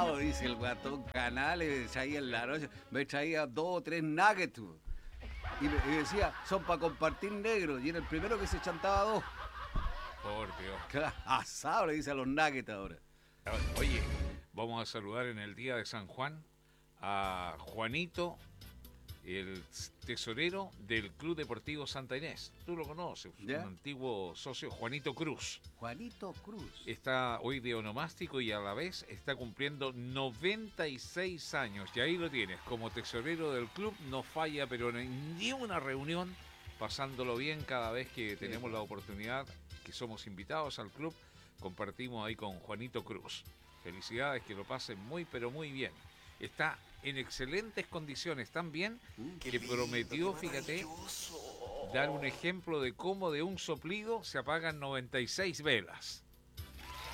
asado, dice el guatón Canales, ahí en la noche, me traía 2 o 3 nuggets, tú. Y decía, son para compartir negro, y era el primero que se chantaba 2. Por Dios. Asado le dice a los nuggets ahora. Oye, vamos a saludar en el día de San Juan a Juanito, el tesorero del Club Deportivo Santa Inés. Tú lo conoces, ¿Ya? un antiguo socio, Juanito Cruz. Juanito Cruz. Está hoy de onomástico y a la vez está cumpliendo 96 años. Y ahí lo tienes, como tesorero del club, no falla, pero ni una reunión, pasándolo bien cada vez que tenemos la oportunidad, que somos invitados al club, compartimos ahí con Juanito Cruz. Felicidades, que lo pasen muy, pero muy bien. Está en excelentes condiciones, tan bien que prometió, fíjate, dar un ejemplo de cómo de un soplido se apagan 96 velas.